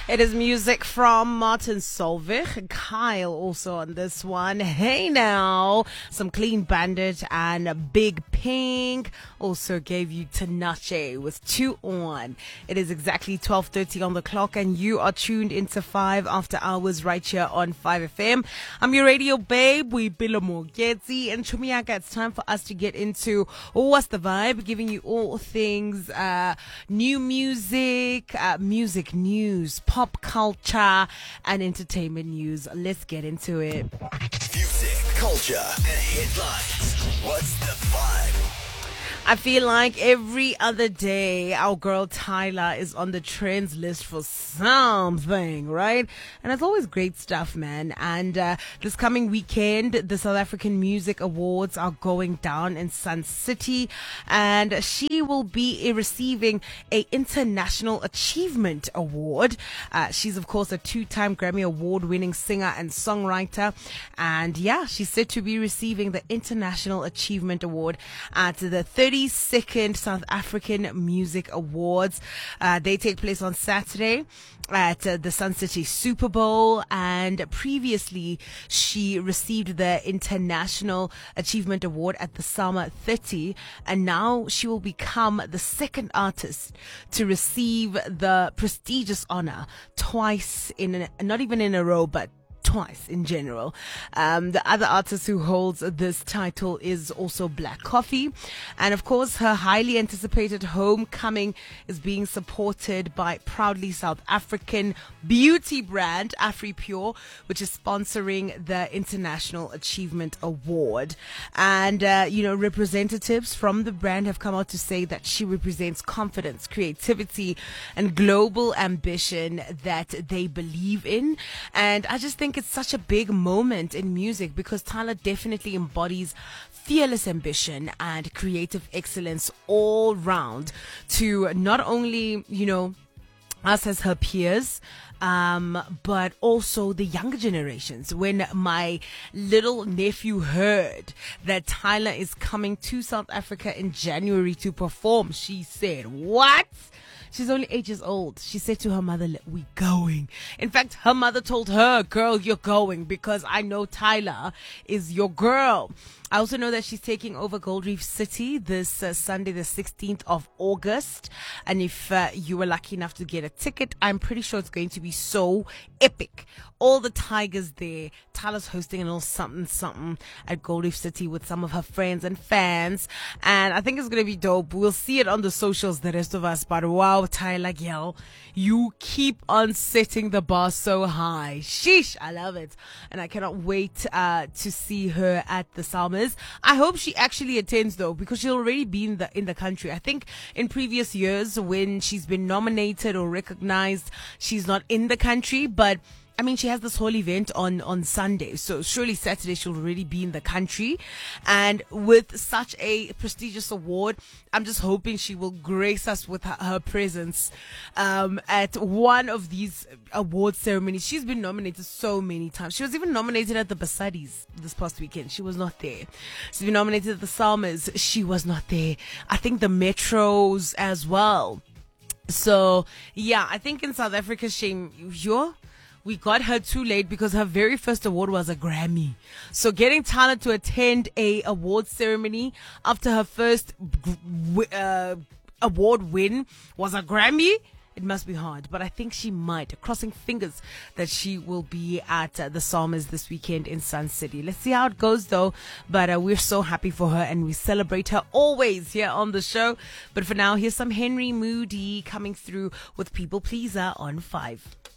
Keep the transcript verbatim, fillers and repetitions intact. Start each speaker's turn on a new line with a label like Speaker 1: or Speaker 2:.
Speaker 1: It is music from Martin Solveig, Kyle also on this one. Hey now, some Clean Bandit and Big Pink also gave you Tinashe with two on. It is exactly twelve thirty on the clock and you are tuned into five after hours right here on five F M. I'm your radio babe, we Bilomo Getzi and Chumiaka. It's time for us to get into What's the Vibe, giving you all things uh, new music, uh, music news, pop culture and entertainment news. Let's get into it.
Speaker 2: Music, culture, and headlines. What's the vibe?
Speaker 1: I feel like every other day our girl Tyla is on the trends list for something, right? And it's always great stuff, man. And uh, this coming weekend, the South African Music Awards are going down in Sun City, and she will be receiving a International Achievement Award. Uh, she's of course a two-time Grammy Award-winning singer and songwriter, and yeah, she's said to be receiving the International Achievement Award at the thirty-second South African Music Awards. Uh, they take place on Saturday at uh, the Sun City Super Bowl, and previously she received the International Achievement Award at the Summer thirty, and now she will become the second artist to receive the prestigious honor twice in a, not even in a row, but twice in general. Um, the other artist who holds this title is also Black Coffee. And of course, her highly anticipated homecoming is being supported by proudly South African beauty brand AfriPure, which is sponsoring the International Achievement Award. And, uh, you know, representatives from the brand have come out to say that she represents confidence, creativity, and global ambition that they believe in. And I just think it's such a big moment in music because Tyla definitely embodies fearless ambition and creative excellence all round to not only, you know, us as her peers, um, but also the younger generations. When my little nephew heard that Tyla is coming to South Africa in January to perform, she said, "What?" She's only eight years old. She said to her mother, "We going." In fact, her mother told her, "Girl, you're going because I know Tyla is your girl." I also know that she's taking over Gold Reef City this uh, Sunday, the sixteenth of August. And if uh, you were lucky enough to get a ticket, I'm pretty sure it's going to be so epic. All the Tigers there. Tyla's hosting a little something, something at Gold Reef City with some of her friends and fans. And I think it's going to be dope. We'll see it on the socials, the rest of us. But wow, Tyla, girl, you keep on setting the bar so high. Sheesh, I love it. And I cannot wait uh, to see her at the Salmers. I hope she actually attends though, because she'll already be in the in the country. I think in previous years when she's been nominated or recognized, she's not in the country, but I mean, she has this whole event on, on Sunday, so surely Saturday she'll already be in the country. And with such a prestigious award, I'm just hoping she will grace us with her, her presence um, at one of these award ceremonies. She's been nominated so many times. She was even nominated at the Basadis this past weekend. She was not there. She's been nominated at the Salmers. She was not there. I think the Metros as well. So, yeah, I think in South Africa, shame, you're... we got her too late because her very first award was a Grammy. So getting Tyla to attend a award ceremony after her first uh, award win was a Grammy, it must be hard. But I think she might. Crossing fingers that she will be at uh, the Salmers this weekend in Sun City. Let's see how it goes though. But uh, we're so happy for her and we celebrate her always here on the show. But for now, here's some Henry Moody coming through with People Pleaser on five.